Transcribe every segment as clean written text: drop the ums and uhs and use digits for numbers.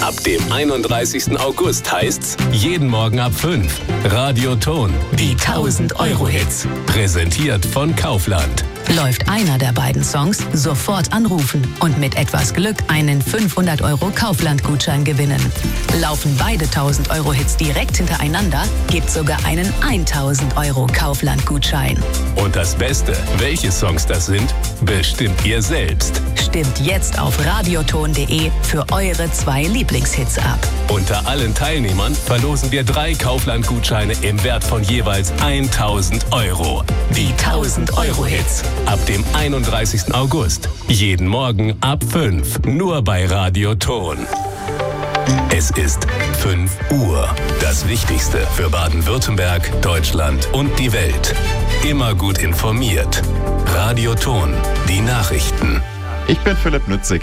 Ab dem 31. August heißt's jeden Morgen ab 5. Radioton, die 1000-Euro-Hits. Präsentiert von Kaufland. Läuft einer der beiden Songs, sofort anrufen und mit etwas Glück einen 500 € Kaufland-Gutschein gewinnen. Laufen beide 1000-Euro-Hits direkt hintereinander, gibt's sogar einen 1000 € Kaufland-Gutschein. Und das Beste, welche Songs das sind, bestimmt ihr selbst. Stimmt jetzt auf radioton.de für eure 2 Lieblingshits ab. Unter allen Teilnehmern verlosen wir 3 Kaufland-Gutscheine im Wert von jeweils 1000 €. Die 1000-Euro-Hits. Ab dem 31. August. Jeden Morgen ab 5. Nur bei Radioton. Es ist 5 Uhr. Das Wichtigste für Baden-Württemberg, Deutschland und die Welt. Immer gut informiert. Radioton. Die Nachrichten. Ich bin Philipp Nützig.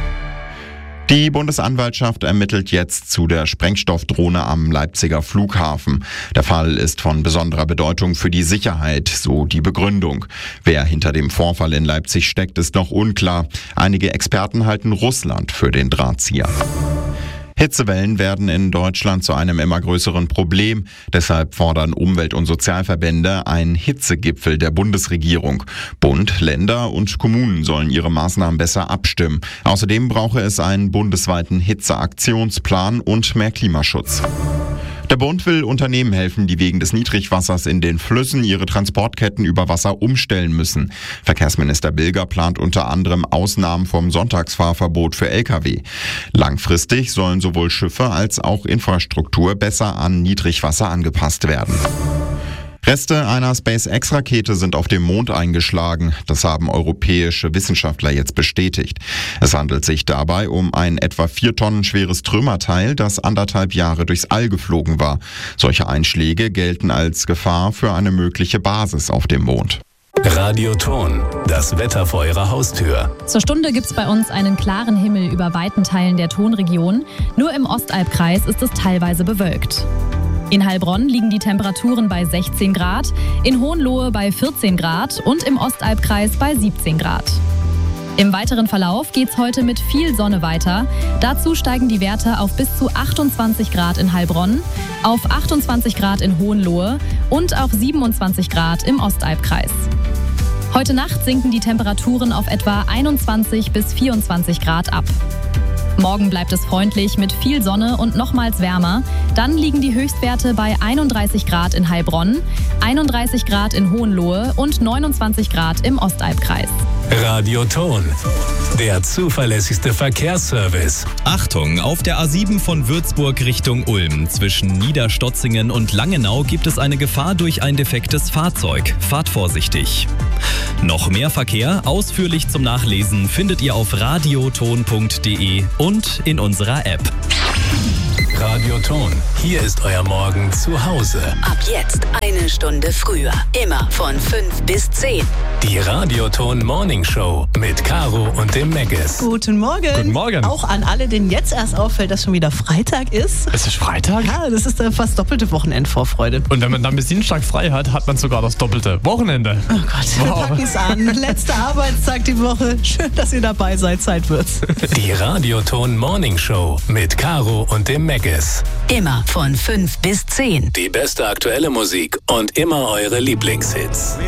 Die Bundesanwaltschaft ermittelt jetzt zu der Sprengstoffdrohne am Leipziger Flughafen. Der Fall ist von besonderer Bedeutung für die Sicherheit, so die Begründung. Wer hinter dem Vorfall in Leipzig steckt, ist noch unklar. Einige Experten halten Russland für den Drahtzieher. Hitzewellen werden in Deutschland zu einem immer größeren Problem. Deshalb fordern Umwelt- und Sozialverbände einen Hitzegipfel der Bundesregierung. Bund, Länder und Kommunen sollen ihre Maßnahmen besser abstimmen. Außerdem brauche es einen bundesweiten Hitzeaktionsplan und mehr Klimaschutz. Der Bund will Unternehmen helfen, die wegen des Niedrigwassers in den Flüssen ihre Transportketten über Wasser umstellen müssen. Verkehrsminister Bilger plant unter anderem Ausnahmen vom Sonntagsfahrverbot für Lkw. Langfristig sollen sowohl Schiffe als auch Infrastruktur besser an Niedrigwasser angepasst werden. Reste einer SpaceX-Rakete sind auf dem Mond eingeschlagen. Das haben europäische Wissenschaftler jetzt bestätigt. Es handelt sich dabei um ein etwa 4 Tonnen schweres Trümmerteil, das 1,5 Jahre durchs All geflogen war. Solche Einschläge gelten als Gefahr für eine mögliche Basis auf dem Mond. Radioton. Das Wetter vor Ihrer Haustür. Zur Stunde gibt's bei uns einen klaren Himmel über weiten Teilen der Tonregion. Nur im Ostalbkreis ist es teilweise bewölkt. In Heilbronn liegen die Temperaturen bei 16 Grad, in Hohenlohe bei 14 Grad und im Ostalbkreis bei 17 Grad. Im weiteren Verlauf geht's heute mit viel Sonne weiter. Dazu steigen die Werte auf bis zu 28 Grad in Heilbronn, auf 28 Grad in Hohenlohe und auf 27 Grad im Ostalbkreis. Heute Nacht sinken die Temperaturen auf etwa 21 bis 24 Grad ab. Morgen bleibt es freundlich mit viel Sonne und nochmals wärmer. Dann liegen die Höchstwerte bei 31 Grad in Heilbronn, 31 Grad in Hohenlohe und 29 Grad im Ostalbkreis. Radioton. Der zuverlässigste Verkehrsservice. Achtung, auf der A7 von Würzburg Richtung Ulm. Zwischen Niederstotzingen und Langenau gibt es eine Gefahr durch ein defektes Fahrzeug. Fahrt vorsichtig. Noch mehr Verkehr, ausführlich zum Nachlesen, findet ihr auf radioton.de und in unserer App. Radioton. Hier ist euer Morgen zu Hause. Ab jetzt 1 Stunde früher. Immer von 5 bis 10. Die Radioton Morning Show mit Caro und dem Meggis. Guten Morgen. Guten Morgen. Auch an alle, denen jetzt erst auffällt, dass schon wieder Freitag ist. Es ist Freitag? Ja, das ist fast doppelte Wochenendvorfreude. Und wenn man dann bis Dienstag frei hat, hat man sogar das doppelte Wochenende. Oh Gott, wir packen es an. Letzter Arbeitstag die Woche. Schön, dass ihr dabei seid. Zeit wird's. Die Radioton Morning Show mit Caro und dem Meggis. Immer von 5 bis 10. Die beste aktuelle Musik und immer eure Lieblingshits.